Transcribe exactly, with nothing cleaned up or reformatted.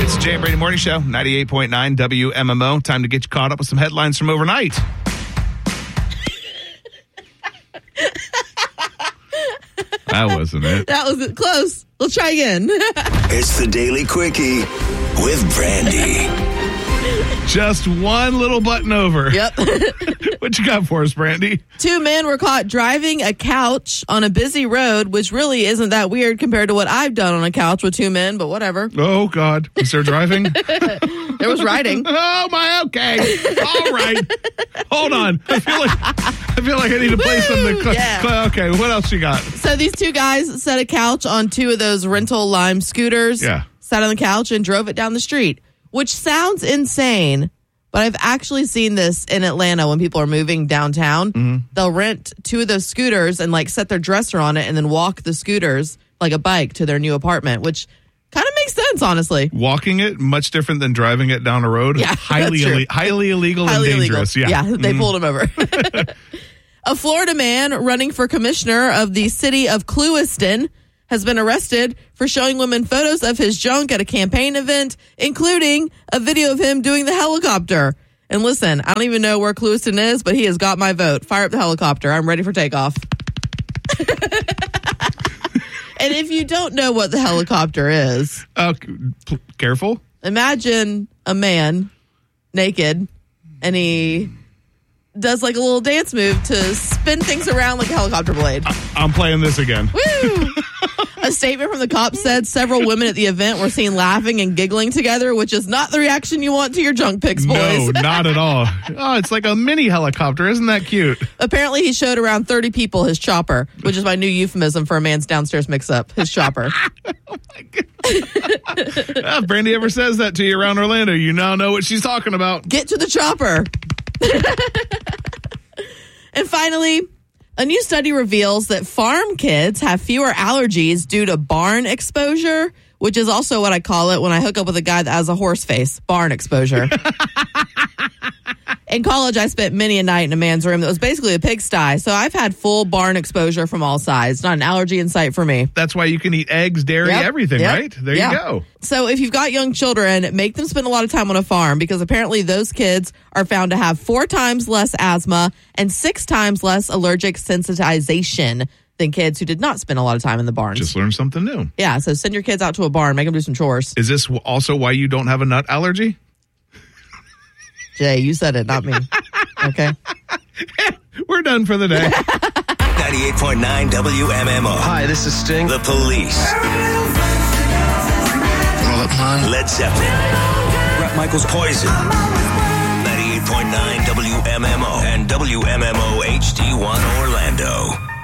It's the Jay and Brady Morning Show, ninety-eight point nine W M M O. Time to get you caught up with some headlines from overnight. That wasn't it. That was close. Let's try again. It's the Daily Quickie with Brandy. Just one little button over. Yep. What you got for us, Brandy? Two men were caught driving a couch on a busy road, which really isn't that weird compared to what I've done on a couch with two men, but whatever. Oh, God. Was there driving? There was riding. Oh, my. Okay. All right. Hold on. I feel like I feel like I need to play something. Cl- Yeah. cl- okay. What else you got? So these two guys set a couch on two of those rental Lime scooters, Yeah. sat on the couch and drove it down the street, which sounds insane, but I've actually seen this in Atlanta when people are moving downtown. Mm-hmm. They'll rent two of those scooters and like set their dresser on it and then walk the scooters like a bike to their new apartment, which kind of makes sense, honestly. Walking it, much different than driving it down a road. Yeah, highly, that's true. ille- highly illegal Highly and illegal. dangerous. Yeah, Yeah, they Mhm. pulled him over. A Florida man running for commissioner of the city of Clewiston has been arrested for showing women photos of his junk at a campaign event, including a video of him doing the helicopter. And listen, I don't even know where Clewiston is, but he has got my vote. Fire up the helicopter. I'm ready for takeoff. And if you don't know what the helicopter is, Uh, p- careful. imagine a man naked and he does like a little dance move to spin things around like a helicopter blade. I'm playing this again. Woo! A statement from the cops said several women at the event were seen laughing and giggling together, which is not the reaction you want to your junk pics, boys. No, not at all. Oh, it's like a mini helicopter. Isn't that cute? Apparently, he showed around thirty people his chopper, which is my new euphemism for a man's downstairs mix-up, his chopper. If Brandy ever says that to you around Orlando, you now know what she's talking about. Get to the chopper. And finally, a new study reveals that farm kids have fewer allergies due to barn exposure, which is also what I call it when I hook up with a guy that has a horse face, barn exposure. In college, I spent many a night in a man's room that was basically a pigsty, so I've had full barn exposure from all sides. Not an allergy in sight for me. That's why you can eat eggs, dairy, Yep, everything, yep, right? There yeah. you go. So if you've got young children, make them spend a lot of time on a farm because apparently those kids are found to have four times less asthma and six times less allergic sensitization than kids who did not spend a lot of time in the barns. Just learn something new. Yeah, so send your kids out to a barn, make them do some chores. Is this also why you don't have a nut allergy? Jay, you said it, not me. Okay. We're done for the day. ninety-eight point nine W M M O. Hi, this is Sting. The Police. Roll up mine. Led Zeppelin. Bret Michaels' Poison. ninety-eight point nine W M M O and W M M O H D one Orlando.